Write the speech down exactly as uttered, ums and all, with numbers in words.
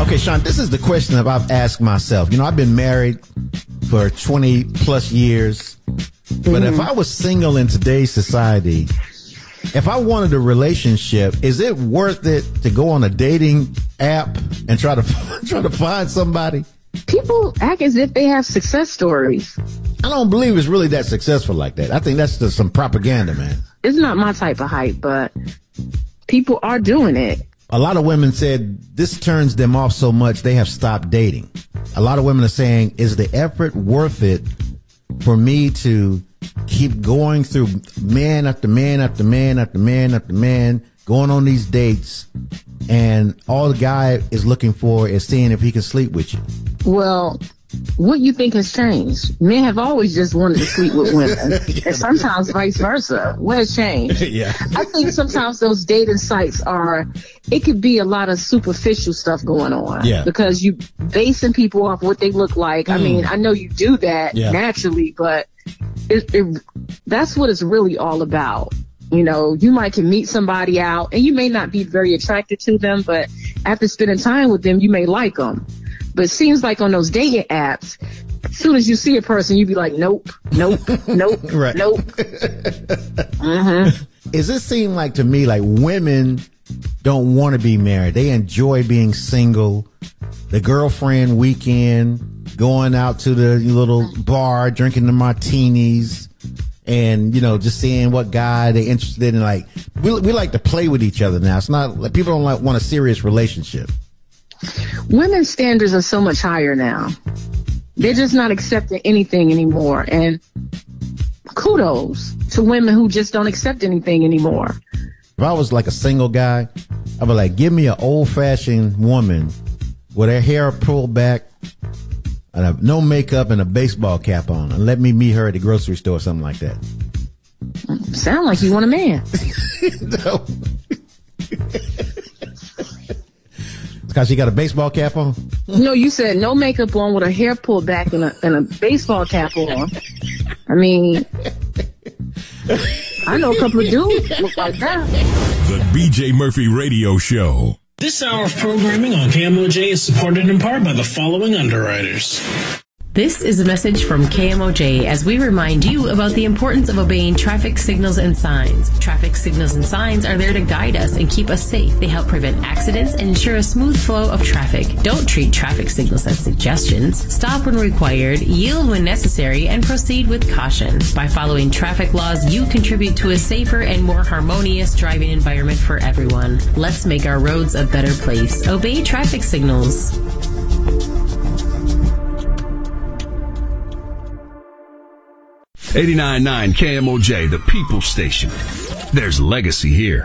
Okay, Sean, this is the question that I've asked myself. You know, I've been married for twenty plus years, but mm-hmm. if I was single in today's society, if I wanted a relationship, is it worth it to go on a dating app and try to try to find somebody? People act as if they have success stories. I don't believe it's really that successful like that. I think that's just some propaganda, man. It's not my type of hype, but people are doing it. A lot of women said this turns them off so much they have stopped dating. A lot of women are saying, is the effort worth it for me to keep going through man after man after man after man after man, going on these dates, and all the guy is looking for is seeing if he can sleep with you? Well, what you think has changed? Men have always just wanted to sleep with women, yeah, and sometimes vice versa. What has changed? Yeah. I think sometimes those dating sites are, it could be a lot of superficial stuff going on. Yeah. Because you basing people off what they look like. Mm. I mean, I know you do that yeah. naturally, but it, it, that's what it's really all about. You know, you might can meet somebody out and you may not be very attracted to them, but after spending time with them, you may like them. But it seems like on those dating apps, as soon as you see a person, you be like, nope, nope, nope, right. nope. Mm-hmm. Is it seem like to me like women don't want to be married? They enjoy being single. The girlfriend weekend, going out to the little bar, drinking the martinis, and, you know, just seeing what guy they're interested in. Like, we, we like to play with each other now. It's not like people don't like want a serious relationship. Women's standards are so much higher now. They're just not accepting anything anymore. And kudos to women who just don't accept anything anymore. If I was like a single guy, I'd be like, give me an old-fashioned woman with her hair pulled back, and a, no makeup, and a baseball cap on, and let me meet her at the grocery store or something like that. Sound like you want a man. No. Because she got a baseball cap on? No, you said no makeup on with her hair pulled back and a, and a baseball cap on. I mean, I know a couple of dudes look like that. The B J Murphy Radio Show. This hour of programming on K M O J is supported in part by the following underwriters. This is a message from K M O J as we remind you about the importance of obeying traffic signals and signs. Traffic signals and signs are there to guide us and keep us safe. They help prevent accidents and ensure a smooth flow of traffic. Don't treat traffic signals as suggestions. Stop when required, yield when necessary, and proceed with caution. By following traffic laws, you contribute to a safer and more harmonious driving environment for everyone. Let's make our roads a better place. Obey traffic signals. eighty-nine point nine K M O J, the People Station. There's legacy here.